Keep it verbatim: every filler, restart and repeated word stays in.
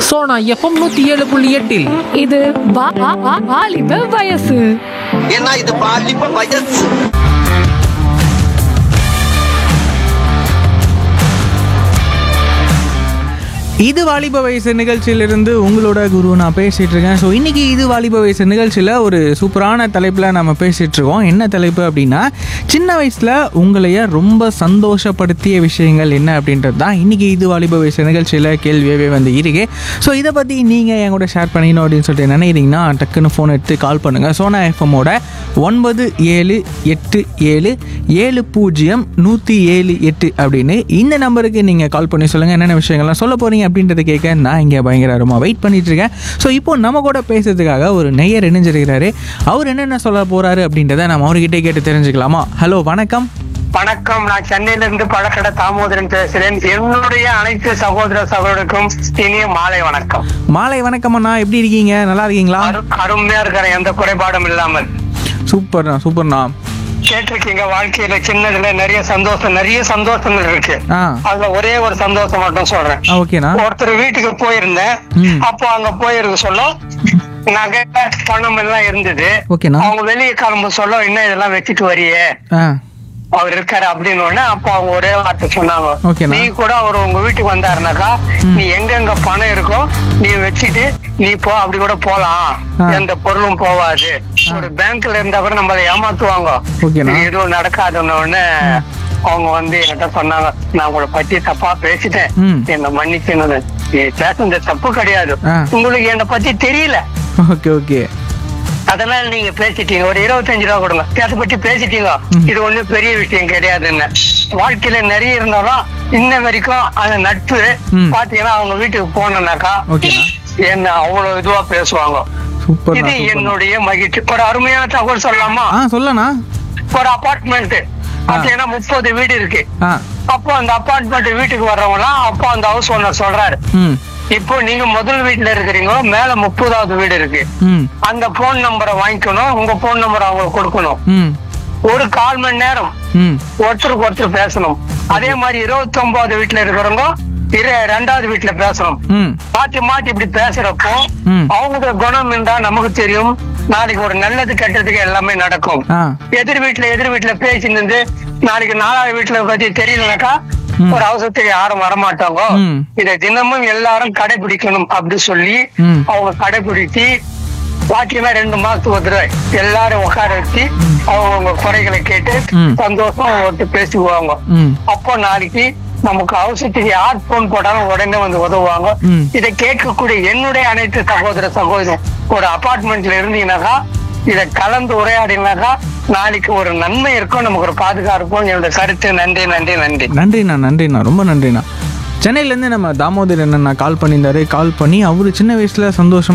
Sona FM நூத்தி ஏழு புள்ளி எட்டில் இது வா- வா- வா- வாலிப வயசு. ஏன்னா இது பாலிப்ப வயசு. இது வாலிப வயசு நிகழ்ச்சியிலிருந்து உங்களோட குரு நான் பேசிகிட்டு இருக்கேன். ஸோ இன்றைக்கி இது வாலிப வயசு நிகழ்ச்சியில் ஒரு சூப்பரான தலைப்பில் நம்ம பேசிகிட்டு இருக்கோம். என்ன தலைப்பு அப்படின்னா, சின்ன வயசில் உங்களைய ரொம்ப சந்தோஷப்படுத்திய விஷயங்கள் என்ன அப்படின்றது தான் இன்றைக்கி இது வாலிப வயசு நிகழ்ச்சியில் கேள்வியாகவே வந்து இருக்கு. ஸோ இதை பற்றி நீங்கள் என் கூட ஷேர் பண்ணிக்கணும் அப்படின்னு சொல்லிட்டு நினைக்கிறீங்கன்னா டக்குன்னு ஃபோன் எடுத்து கால் பண்ணுங்கள். சோனா எஃப்எம்மோட ஒன்பது ஏழு எட்டு ஏழு ஏழு பூஜ்ஜியம் நூற்றி ஏழு எட்டு அப்படின்னு இந்த நம்பருக்கு நீங்கள் கால் பண்ணி சொல்லுங்கள் என்னென்ன விஷயங்கள்லாம் சொல்ல போகிறீங்க அப்படின்றத கேட்க நான் இங்கே பயங்கரமாக வெயிட் பண்ணிட்டு இருக்கேன். ஸோ இப்போ நம்ம கூட பேசுறதுக்காக ஒரு நெய்யர் இணைஞ்சிருக்கிறாரு. அவர் என்னென்ன சொல்ல போறாரு அப்படின்றத நம்ம அவர்கிட்ட கேட்டு தெரிஞ்சுக்கலாமா? ஹலோ, வணக்கம். வணக்கம். நான் சென்னையில இருந்து பழக்கடை தாமோதரன் பேசுறேன். என்னுடைய அனைத்து சகோதர சகோதரருக்கும் இனிய மாலை வணக்கம். மாலை வணக்கம் அண்ணா, எப்படி இருக்கீங்க? நல்லா இருக்கீங்களா? அரு- அருமையா இருக்கிறேன், எந்த குறைபாடும் இல்லாமல். சூப்பர்ண்ணா சூப்பர்ண்ணா. கேட்டிருக்கீங்க, வாழ்க்கையில சின்னதுல நிறைய சந்தோஷம் நிறைய சந்தோஷங்கள் இருக்கு. ஆ அதுல ஒரே ஒரு சந்தோஷம் மட்டும் சொல்றேன். ஆ ஓகேண்ணா. ஒருத்தர் வீட்டுக்கு போயிருந்தேன். ம். அப்போ அங்க போயிருக்கு சொல்ல நகை பணம் எல்லாம் இருந்தது. ஓகேண்ணா. அவங்க வெளியே கிளம்ப சொல்ல இன்னும் இதெல்லாம் வச்சுட்டு வரியே, ஆ அவர் இருக்காரு அப்படின்னு உடனே அப்போ அவங்க ஒரே வார்த்தை சொன்னாங்க, ஓகேண்ணா. நீ கூட அவர் உங்க வீட்டுக்கு வந்தாருனாக்கா நீ எங்கெங்க பணம் இருக்கோ நீ வச்சுட்டு நீ போ, அப்படி கூட போலாம், ஆ. எந்த பொருளும் போவாது. ஒரு பேங்க்ல இருந்தா கூட நம்மள ஏமாத்துவாங்க, ஓகேண்ணா. இது எதுவும் நடக்காதுன்னு உடனே அவங்க வந்து என்கிட்ட சொன்னாங்க, நான் உங்களை பத்தி தப்பா பேசிட்டேன், ம். என்ன மன்னிக்கணும், நீ பேசுனது தப்பு கிடையாது, ஆ. உங்களுக்கு என்னை பத்தி தெரியல, ஓகே ஓகே. அதனால நீங்க பேசிட்டீங்க, ஒரு இருபத்தஞ்சு ரூபா கொடுங்க, அதை பத்தி பேசிட்டீங்க, ம். இது ஒண்ணும் பெரிய விஷயம் கிடையாதுன்னு. வாழ்க்கையில நிறைய இருந்தாலும் இன்ன வரைக்கும் அந்த நட்பு ம். பாத்தீங்கன்னா அவங்க வீட்டுக்கு போனோம்னாக்கா ஓகேண்ணா. என்ன அவ்வளவு இதுவா பேசுவாங்க. சூப்பர்ண்ணா இது சூப்பர்ண்ணா. என்னுடைய மகிழ்ச்சி. ஒரு அருமையான தகவல் சொல்லலாமா? ஆ சொல்லண்ணா. ஒரு அபார்ட்மெண்ட் பாத்தீங்கன்னா முப்பது வீடு இருக்கு. ஆ அப்போ அந்த அபார்ட்மெண்ட் வீட்டுக்கு வர்றவங்களாம் அப்போ அந்த ஹவுஸ் ஓனர் சொல்றாரு, ம் இப்போ நீங்க முதல் வீட்டுல இருக்கிறீங்களோ மேல முப்பதாவது வீடு இருக்கு, ம் அந்த போன் நம்பரை வாங்கிக்கணும், உங்க போன் நம்பர் அவங்களுக்கு கொடுக்கணும், ம் ஒரு கால் மணி நேரம் ம் ஒருத்தருக்கு ஒருத்தர் பேசணும். அதே மாதிரி இருபத்தி ஒன்பது வீட்டுல இருக்கிறவங்க இரு ரெண்டாவது வீட்டுல பேசணும். ம் மாத்தி மாத்தி இப்படி பேசுறப்போ ம். அவங்க குணம் இருந்தா நமக்கு தெரியும், நாளைக்கு ஒரு நல்லது கெட்டதுக்கு எல்லாமே நடக்கும். ஆ எதிர் வீட்டுல எதிர் வீட்டுல பேசி நின்று நாளைக்கு நாலாவது வீட்டுல பத்தி தெரியலனாக்கா ம். ஒரு அவசரத்துக்கு யாரும் வரமாட்டாங்க. ம். இதை தினமும் எல்லாரும் கடைபிடிக்கணும் அப்படி சொல்லி ம். அவங்க கடைபிடிச்சு பாத்தீங்கன்னா ரெண்டு மாசத்துக்கு ஒரு தடவை எல்லாரும் உட்கார வச்சு அவங்க குறைகளை கேட்டு ம். சந்தோஷம் ஒருத்தர் பேசுவாங்க. ம் அப்போ நாளைக்கு நமக்கு அவசரத்துக்கு யார் போன் போட்டாலும் உடனே வந்து உதவுவாங்க. ம். இதை கேட்கக்கூடிய என்னுடைய அனைத்து சகோதர சகோதரர் ஒரு அபார்ட்மெண்ட்ல இருந்தீங்கன்னாக்கா இதை கலந்து உரையாடினாக்கா நாளைக்கு ஒரு நன்மை இருக்கும், நமக்கு ஒரு பாதுகாப்பு இருக்கும். என்னோட கருத்து. நன்றி நன்றி நன்றி நன்றிண்ணா நன்றிண்ணா ரொம்ப நன்றிண்ணா. சென்னையிலேருந்து நம்ம தாமோதர் அண்ணா கால் பண்ணியிருந்தாரு. கால் பண்ணி அவர் சின்ன வயசில் சந்தோஷம்